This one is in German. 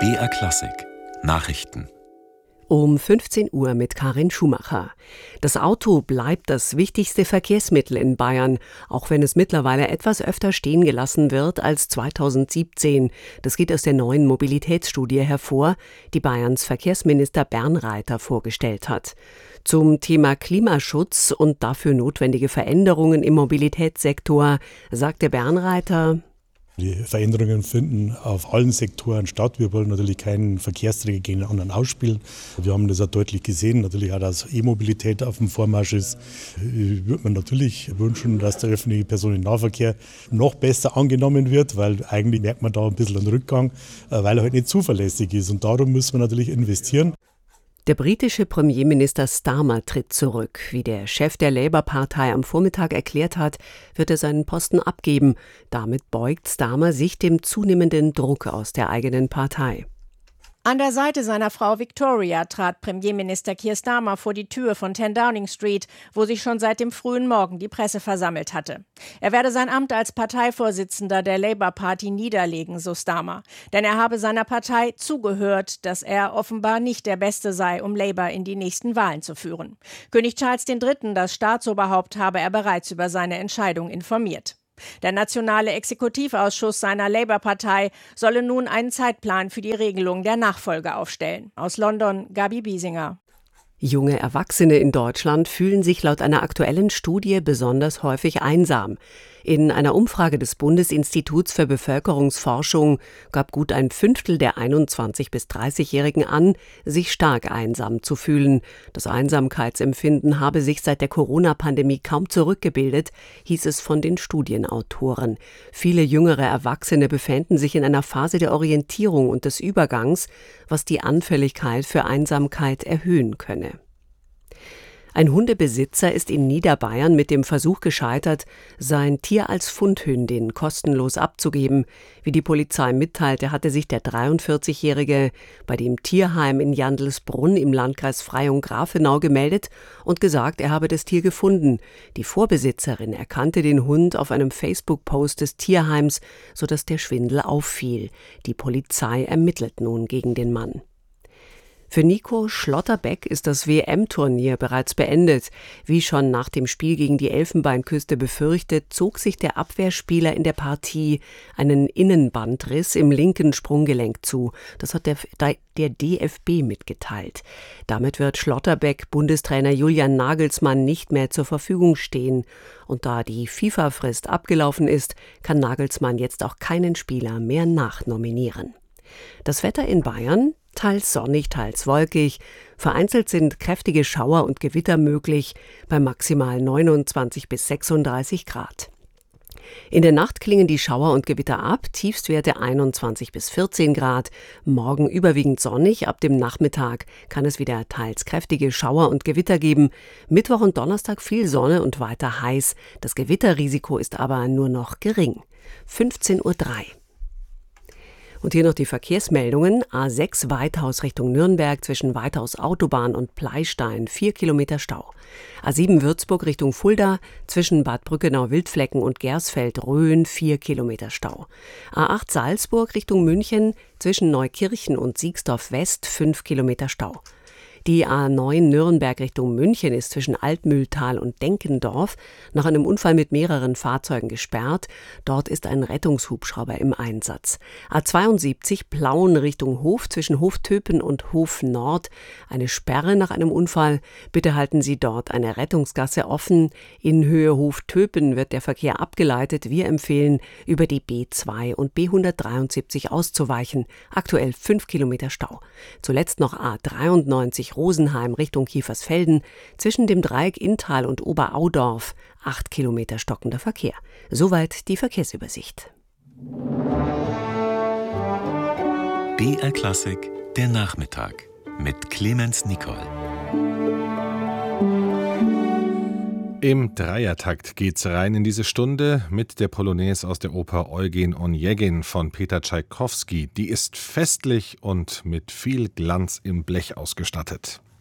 BR Klassik Nachrichten Um 15 Uhr mit Karin Schumacher. Das Auto bleibt das wichtigste Verkehrsmittel in Bayern, auch wenn es mittlerweile etwas öfter stehen gelassen wird als 2017. Das geht aus der neuen Mobilitätsstudie hervor, die Bayerns Verkehrsminister Bernreiter vorgestellt hat. Zum Thema Klimaschutz und dafür notwendige Veränderungen im Mobilitätssektor sagte Bernreiter: Die Veränderungen finden auf allen Sektoren statt. Wir wollen natürlich keinen Verkehrsträger gegen den anderen ausspielen. Wir haben das auch deutlich gesehen, natürlich auch, dass E-Mobilität auf dem Vormarsch ist. Ich würde mir natürlich wünschen, dass der öffentliche Personennahverkehr noch besser angenommen wird, weil eigentlich merkt man da ein bisschen einen Rückgang, weil er halt nicht zuverlässig ist. Und darum müssen wir natürlich investieren. Der britische Premierminister Starmer tritt zurück. Wie der Chef der Labour-Partei am Vormittag erklärt hat, wird er seinen Posten abgeben. Damit beugt Starmer sich dem zunehmenden Druck aus der eigenen Partei. An der Seite seiner Frau Victoria trat Premierminister Keir Starmer vor die Tür von 10 Downing Street, wo sich schon seit dem frühen Morgen die Presse versammelt hatte. Er werde sein Amt als Parteivorsitzender der Labour Party niederlegen, so Starmer. Denn er habe seiner Partei zugehört, dass er offenbar nicht der Beste sei, um Labour in die nächsten Wahlen zu führen. König Charles III., das Staatsoberhaupt, habe er bereits über seine Entscheidung informiert. Der nationale Exekutivausschuss seiner Labour-Partei solle nun einen Zeitplan für die Regelung der Nachfolge aufstellen. Aus London, Gabi Biesinger. Junge Erwachsene in Deutschland fühlen sich laut einer aktuellen Studie besonders häufig einsam. In einer Umfrage des Bundesinstituts für Bevölkerungsforschung gab gut ein Fünftel der 21- bis 30-Jährigen an, sich stark einsam zu fühlen. Das Einsamkeitsempfinden habe sich seit der Corona-Pandemie kaum zurückgebildet, hieß es von den Studienautoren. Viele jüngere Erwachsene befänden sich in einer Phase der Orientierung und des Übergangs, was die Anfälligkeit für Einsamkeit erhöhen könne. Ein Hundebesitzer ist in Niederbayern mit dem Versuch gescheitert, sein Tier als Fundhündin kostenlos abzugeben. Wie die Polizei mitteilte, hatte sich der 43-Jährige bei dem Tierheim in Jandelsbrunn im Landkreis Freyung-Grafenau gemeldet und gesagt, er habe das Tier gefunden. Die Vorbesitzerin erkannte den Hund auf einem Facebook-Post des Tierheims, sodass der Schwindel auffiel. Die Polizei ermittelt nun gegen den Mann. Für Nico Schlotterbeck ist das WM-Turnier bereits beendet. Wie schon nach dem Spiel gegen die Elfenbeinküste befürchtet, zog sich der Abwehrspieler in der Partie einen Innenbandriss im linken Sprunggelenk zu. Das hat der DFB mitgeteilt. Damit wird Schlotterbeck Bundestrainer Julian Nagelsmann nicht mehr zur Verfügung stehen. Und da die FIFA-Frist abgelaufen ist, kann Nagelsmann jetzt auch keinen Spieler mehr nachnominieren. Das Wetter in Bayern: teils sonnig, teils wolkig. Vereinzelt sind kräftige Schauer und Gewitter möglich, bei maximal 29 bis 36 Grad. In der Nacht klingen die Schauer und Gewitter ab, Tiefstwerte 21 bis 14 Grad. Morgen überwiegend sonnig, ab dem Nachmittag kann es wieder teils kräftige Schauer und Gewitter geben. Mittwoch und Donnerstag viel Sonne und weiter heiß. Das Gewitterrisiko ist aber nur noch gering. 15:03 Uhr. Und hier noch die Verkehrsmeldungen. A6 Weithaus Richtung Nürnberg zwischen Weithaus Autobahn und Pleistein 4 Kilometer Stau. A7 Würzburg Richtung Fulda zwischen Bad Brückenau-Wildflecken und Gersfeld-Rhön 4 Kilometer Stau. A8 Salzburg Richtung München zwischen Neukirchen und Siegsdorf West 5 Kilometer Stau. Die A9 Nürnberg Richtung München ist zwischen Altmühltal und Denkendorf nach einem Unfall mit mehreren Fahrzeugen gesperrt. Dort ist ein Rettungshubschrauber im Einsatz. A72 Plauen Richtung Hof zwischen Hoftöpen und Hof Nord. Eine Sperre nach einem Unfall. Bitte halten Sie dort eine Rettungsgasse offen. In Höhe Hoftöpen wird der Verkehr abgeleitet. Wir empfehlen, über die B2 und B173 auszuweichen. Aktuell 5 Kilometer Stau. Zuletzt noch A93 Rosenheim Richtung Kiefersfelden, zwischen dem Dreieck Inntal und Oberaudorf 8 Kilometer stockender Verkehr. Soweit die Verkehrsübersicht. BR Klassik der Nachmittag mit Clemens Nicol. Im Dreiertakt geht's rein in diese Stunde mit der Polonaise aus der Oper Eugen Onegin von Peter Tschaikowski. Die ist festlich und mit viel Glanz im Blech ausgestattet.